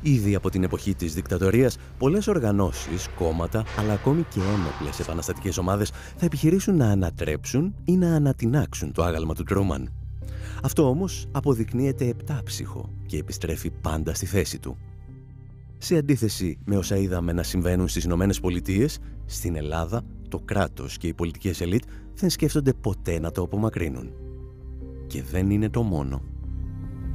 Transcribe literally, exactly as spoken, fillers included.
Ήδη από την εποχή της δικτατορίας, πολλές οργανώσεις, κόμματα, αλλά ακόμη και ένοπλες επαναστατικές ομάδες θα επιχειρήσουν να ανατρέψουν ή να ανατινάξουν το άγαλμα του Τρούμαν. Αυτό όμως αποδεικνύεται επτάψυχο και επιστρέφει πάντα στη θέση του. Σε αντίθεση με όσα είδαμε να συμβαίνουν στις Ηνωμένες Πολιτείες, στην Ελλάδα, το κράτος και οι πολιτικές ελίτ δεν σκέφτονται ποτέ να το απομακρύνουν. Και δεν είναι το μόνο.